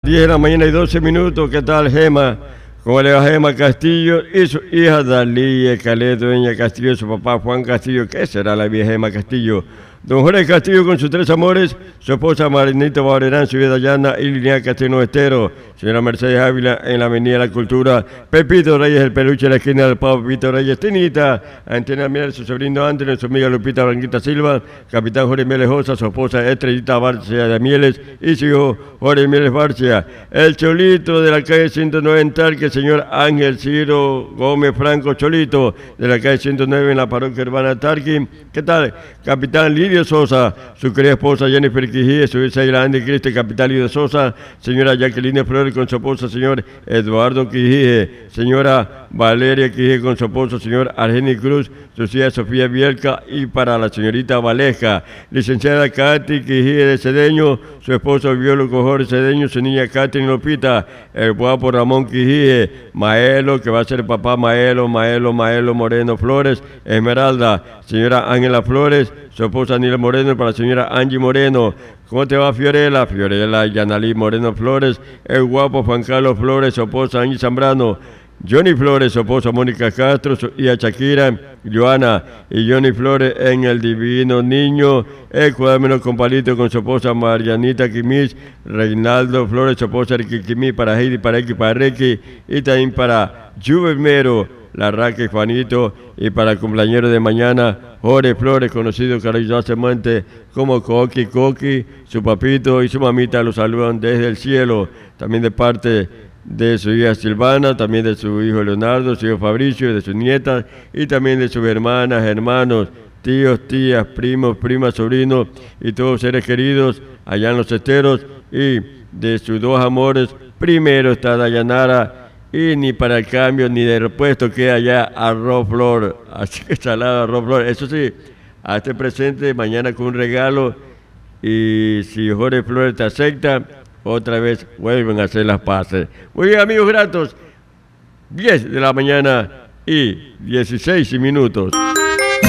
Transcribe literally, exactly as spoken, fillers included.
diez de la mañana y doce minutos. ¿Qué tal, Gema? ¿Cómo le va Gema Castillo? Y su hija Dalí Calé, dueña Castillo, su papá Juan Castillo. ¿Qué será la vieja Gema Castillo? Don Jorge Castillo con sus tres amores, su esposa Marinita Barberán, su vida Llana y Liliana Castillo Estero, señora Mercedes Ávila en la Avenida de la Cultura, Pepito Reyes, el peluche en la esquina del Pavo, Pepito Reyes, Tinita, Antena Miel, su sobrino Antonio, su amiga Lupita Blanquita Silva, Capitán Jorge Mieles Josa, su esposa Estrellita Barcia de Mieles y su hijo Jorge Mieles Barcia, el Cholito de la calle ciento nueve en Talque, señor Ángel Ciro Gómez Franco Cholito, de la calle ciento nueve en la parroquia urbana Talque. ¿Qué tal? Capitán Lidio Sosa, su querida esposa Jennifer Quijí, su hija Andy Cristi, Capitán Lidio Sosa, señora Jacqueline Flores con su esposo señor Eduardo Quijije, señora Valeria Quijije con su esposo señor Argeni Cruz, su hija Sofía Bielka y para la señorita Valeja, licenciada Katy Quijije de Cedeño, su esposo biólogo Jorge Cedeño, su niña Catherine Lopita, el guapo Ramón Quijije, Maelo, que va a ser papá Maelo, Maelo, Maelo Moreno Flores, Esmeralda, señora Ángela Flores, su esposa Anila Moreno, para la señora Angie Moreno. ¿Cómo te va Fiorella? Fiorella Yanalí Moreno Flores, el guapo Juan Carlos Flores, su esposa Angie Zambrano, Johnny Flores, su esposa Mónica Castro, su hija Shakira, Joana y Johnny Flores en El Divino Niño, el cuaderno con palito con su esposa Marianita Quimis, Reinaldo Flores, su esposa Ricky Quimis, para Heidi, para X, para Ricky, y también para Juve Mero, la Raca y Juanito, y para el cumpleañero de mañana, Jorge Flores, conocido cariñosamente como Coqui Coqui, su papito y su mamita los saludan desde el cielo, también de parte de su hija Silvana, también de su hijo Leonardo, su hijo Fabricio, de sus nietas, y también de sus hermanas, hermanos, tíos, tías, primos, primas, sobrinos, y todos seres queridos allá en los esteros, y de sus dos amores, primero está Dayanara, y ni para el cambio ni de repuesto queda allá arroz flor, así que salado arroz flor. Eso sí, a este presente mañana con un regalo, y si Jorge Flores te acepta, otra vez vuelven a hacer las paces. Muy bien, amigos gratos, diez de la mañana y dieciséis minutos.